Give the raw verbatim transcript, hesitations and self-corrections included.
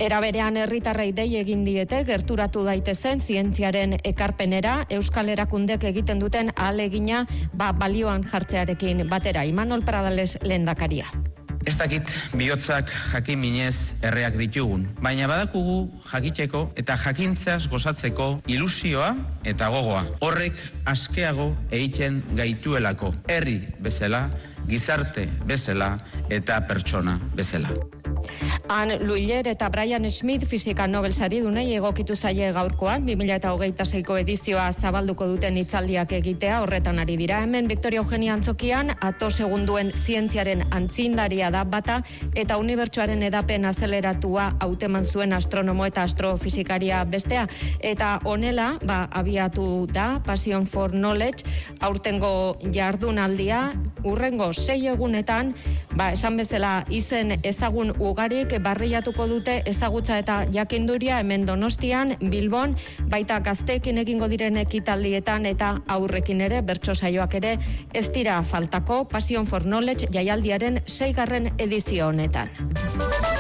Era berean herritarrei dei egin diete gerturatu daitezen zientziaren ekarpenera, Euskal Erakundek egiten duten ahalegina ba, balioan jartzearekin batera. Imanol Pradales lehendakaria. Ez dakit bihotzak jakin minez erreak ditugun, baina badakugu jakiteko eta jakintzaz gozatzeko ilusioa eta gogoa. Horrek askeago egiten gaituelako, herri bezala, gizarte bezala eta pertsona bezala. Han Luiller eta Brian Schmidt fisika Nobel saridunei egokitu zaie gaurkoan, bi mila hogeita seiko edizioa zabalduko duten hitzaldiak egitea horretan ari dira. Hemen Victoria Eugenia Antzokian, ato segunduen zientziaren antzindaria da bata, eta unibertsoaren edapen azeleratua hauteman zuen astronomo eta astrofisikaria bestea. Eta honela, ba, abiatu da, Passion for Knowledge, aurtengo jardunaldia, urrengo sei egunetan, ba, esan bezala izen ezagun ugarik barriatuko dute ezagutza eta jakinduria hemen Donostian, Bilbon, baita gazteekin egingo diren ekitaldietan eta aurrekin ere, bertso saioak ere, ez dira faltako Passion for Knowledge jaialdiaren seigarren edizio honetan.